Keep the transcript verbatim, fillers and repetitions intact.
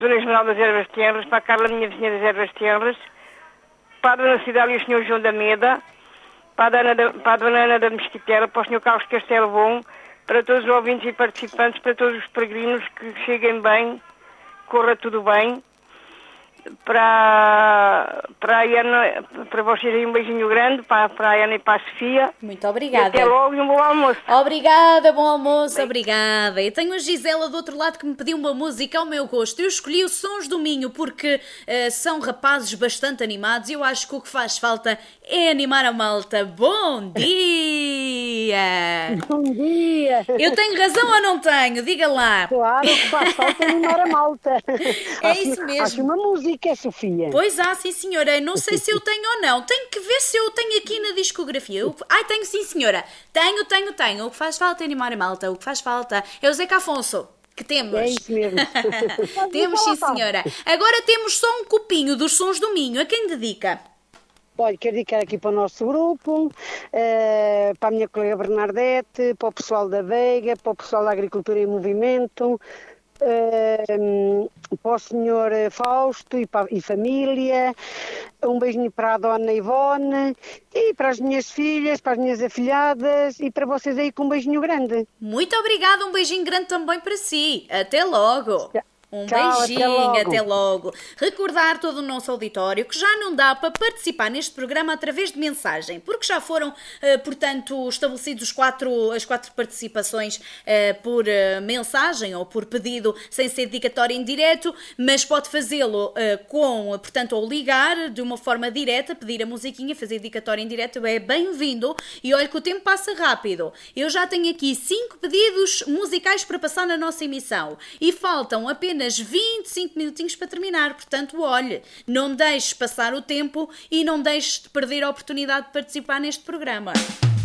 Dona Esmeralda das Ervas Tenras, para a Carla, minha vizinha das Ervas Tenras, para a Dona Cidade e o senhor João da Meda, para a, Dona da, para a Dona Ana da Mesquitela, para o senhor Carlos Castelo Bom, para todos os ouvintes e participantes, para todos os peregrinos que cheguem bem, corra tudo bem. Para, para a Ana, para vocês aí um beijinho grande, para, para a Ana e para a Sofia. Muito obrigada. E até logo e um bom almoço. Obrigada, bom almoço, bem. Obrigada. Eu tenho a Gisela do outro lado que me pediu uma música ao meu gosto. Eu escolhi os Sons do Minho porque uh, são rapazes bastante animados e eu acho que o que faz falta é animar a malta. Bom dia! Bom dia! Eu tenho razão ou não tenho? Diga lá. Claro que faz falta animar a malta. É acho, isso mesmo. Acho uma música, Sofia. Pois há, sim senhora. Não sei se eu tenho ou não. Tenho que ver se eu tenho aqui na discografia. Eu... Ai, tenho sim senhora. Tenho, tenho, tenho. O que faz falta é animar a malta. O que faz falta é o Zeca Afonso. Que temos. É isso mesmo. Temos sim senhora. Agora temos só um copinho dos Sons do Minho. A quem dedica? Olha, quero dedicar aqui para o nosso grupo, uh, para a minha colega Bernardete, para o pessoal da Veiga, para o pessoal da Agricultura em Movimento, uh, para o senhor Fausto e, para, e família, um beijinho para a dona Ivone e para as minhas filhas, para as minhas afilhadas e para vocês aí com um beijinho grande. Muito obrigada, um beijinho grande também para si. Até logo. Um Tchau, beijinho, até logo. até logo. Recordar todo o nosso auditório que já não dá para participar neste programa através de mensagem, porque já foram, uh, portanto, estabelecidos os quatro, as quatro participações uh, por uh, mensagem ou por pedido, sem ser dedicatório em direto, mas pode fazê-lo uh, com, portanto, ao ligar de uma forma direta, pedir a musiquinha, fazer dedicatório em direto, é bem-vindo. E olha que o tempo passa rápido. Eu já tenho aqui cinco pedidos musicais para passar na nossa emissão e faltam apenas vinte e cinco minutinhos para terminar, portanto, olhe, não deixes passar o tempo e não deixes de perder a oportunidade de participar neste programa.